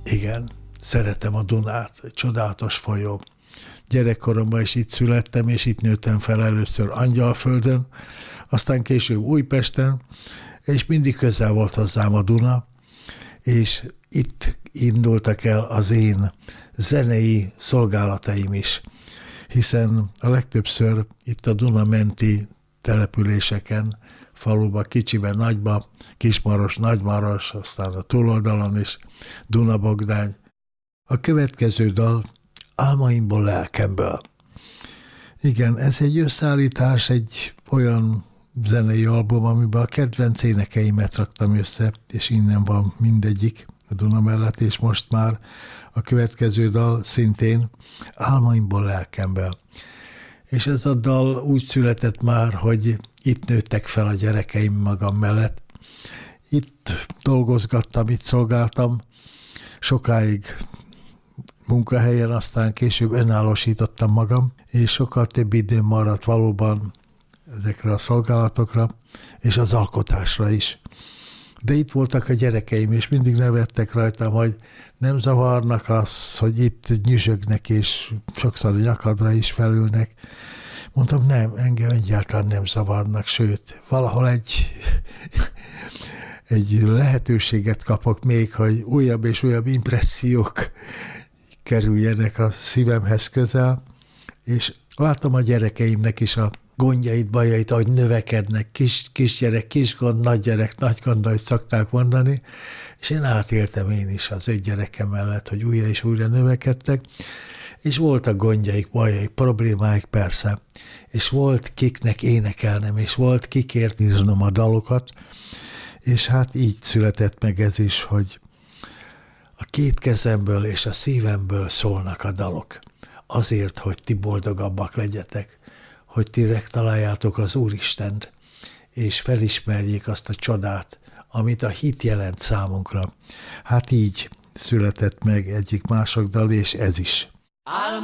Igen, szeretem a Dunát, egy csodálatos folyó. Gyerekkoromban is itt születtem, és itt nőttem fel először Angyalföldön, aztán később Újpesten, és mindig közel volt hozzám a Duna, és itt indultak el az én zenei szolgálataim is, hiszen a legtöbbször itt a Duna menti településeken, faluba, kicsiben, nagyba, Kismaros, Nagymaros, aztán a túloldalon is, Dunabogdány. A következő dal Álmaimból, lelkemből. Igen, ez egy összeállítás, egy olyan zenei album, amiben a kedvenc énekeimet raktam össze, és innen van mindegyik a Duna mellett, és most már a következő dal szintén Álmaimból, lelkemből. És ez a dal úgy született már, hogy itt nőttek fel a gyerekeim magam mellett. Itt dolgozgattam, itt szolgáltam, sokáig munkahelyen, aztán később önállósítottam magam, és sokkal több időm maradt valóban ezekre a szolgálatokra, és az alkotásra is. De itt voltak a gyerekeim, és mindig nevettek rajtam, hogy nem zavarnak az, hogy itt nyüzsögnek, és sokszor a nyakadra is felülnek. Mondtam, nem, engem egyáltalán nem zavarnak, sőt, valahol egy lehetőséget kapok még, hogy újabb és újabb impressziók kerüljenek a szívemhez közel, és látom a gyerekeimnek is a gondjait, bajait, ahogy növekednek, kisgyerek, kisgond, nagygyerek, nagy gond, ahogy szokták mondani, és én átéltem én is az 5 gyerekem mellett, hogy újra és újra növekedtek, és voltak gondjaik, bajaik, problémáik persze, és volt kiknek énekelnem, és volt kikért írnom a dalokat, és hát így született meg ez is, hogy a 2 kezemből és a szívemből szólnak a dalok. Azért, hogy ti boldogabbak legyetek, hogy ti megtaláljátok az Úristent, és felismerjék azt a csodát, amit a hit jelent számunkra. Hát így született meg egyik mások dal, és ez is.